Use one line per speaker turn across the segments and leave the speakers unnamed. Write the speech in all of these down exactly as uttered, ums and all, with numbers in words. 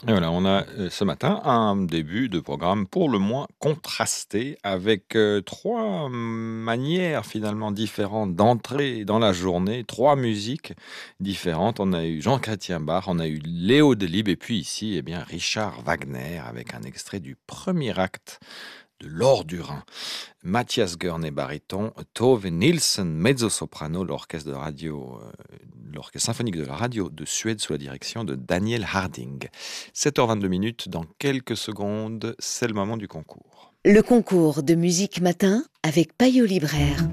Et voilà, on a euh, ce matin un début de programme pour le moins contrasté avec euh, trois manières finalement différentes d'entrer dans la journée, trois musiques différentes. On a eu Jean-Chrétien Bach, on a eu Léo Delibes et puis ici, eh bien, Richard Wagner avec un extrait du premier acte de L'Or du Rhin. Mathias Görne, baryton, Tove Nilsson, mezzo-soprano, l'orchestre de radio, euh, l'orchestre symphonique de la radio de Suède sous la direction de Daniel Harding. sept heures vingt-deux minutes, dans quelques secondes, c'est le moment du concours.
Le concours de musique matin avec Payot Libraire.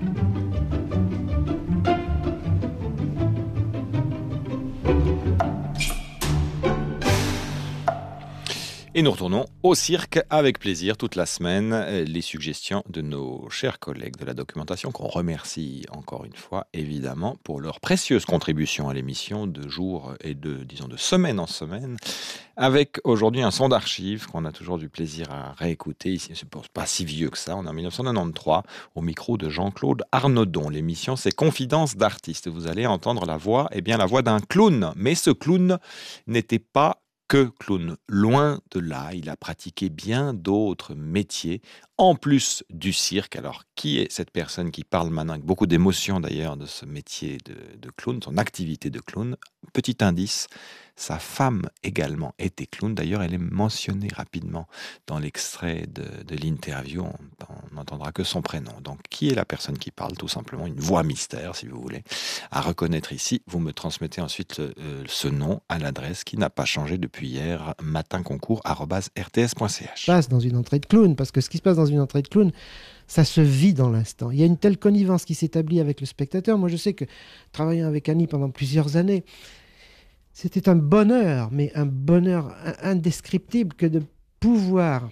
Et nous retournons au cirque avec plaisir toute la semaine. Les suggestions de nos chers collègues de la documentation qu'on remercie encore une fois évidemment pour leur précieuse contribution à l'émission de jour et de, disons, de semaine en semaine. Avec aujourd'hui un son d'archives qu'on a toujours du plaisir à réécouter. Ici, c'est pas si vieux que ça. On est en dix-neuf cent quatre-vingt-treize au micro de Jean-Claude Arnaudon. L'émission, c'est Confidences d'artistes. Vous allez entendre la voix, eh bien la voix d'un clown. Mais ce clown n'était pas que clown. Loin de là, il a pratiqué bien d'autres métiers, en plus du cirque. Alors, qui est cette personne qui parle maintenant avec beaucoup d'émotion d'ailleurs de ce métier de, de clown, son activité de clown? Petit indice, sa femme également était clown. D'ailleurs, elle est mentionnée rapidement dans l'extrait de, de l'interview. On n'entendra que son prénom. Donc, qui est la personne qui parle? Tout simplement une voix mystère, si vous voulez, à reconnaître ici. Vous me transmettez ensuite euh, ce nom à l'adresse qui n'a pas changé depuis hier, matinconcours arobase r t s point c h.
Passe dans une entrée de clown, parce que ce qui se passe dans une entrée de clown, ça se vit dans l'instant. Il y a une telle connivence qui s'établit avec le spectateur. Moi, je sais que, travaillant avec Annie pendant plusieurs années, c'était un bonheur, mais un bonheur indescriptible que de pouvoir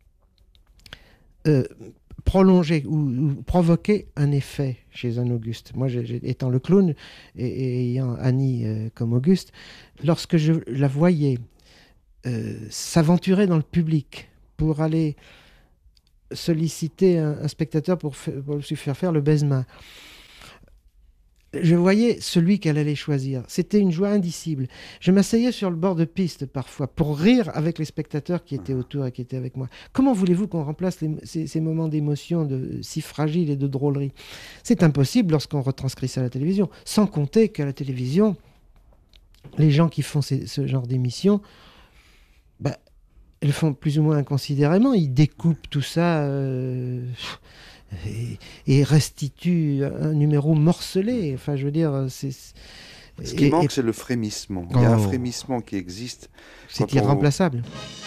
euh, prolonger ou, ou provoquer un effet chez un Auguste. Moi, j'ai, j'ai, étant le clown et, et ayant Annie euh, comme Auguste, lorsque je la voyais euh, s'aventurer dans le public pour aller solliciter un, un spectateur pour, fa- pour lui faire faire le baise-main, je voyais celui qu'elle allait choisir. C'était une joie indicible. Je m'asseyais sur le bord de piste parfois pour rire avec les spectateurs qui étaient autour et qui étaient avec moi. Comment voulez-vous qu'on remplace les, ces, ces moments d'émotion de, si fragiles et de drôlerie? C'est impossible lorsqu'on retranscrit ça à la télévision. Sans compter qu'à la télévision, les gens qui font ces, ce genre d'émissions, bah, ils le font plus ou moins inconsidérément. Ils découpent tout ça... Euh, Et, et restitue un numéro morcelé. Enfin, je veux dire, c'est...
Ce qui
et,
manque,
et...
c'est le frémissement. Il y a
oh.
un frémissement qui existe.
C'est irremplaçable.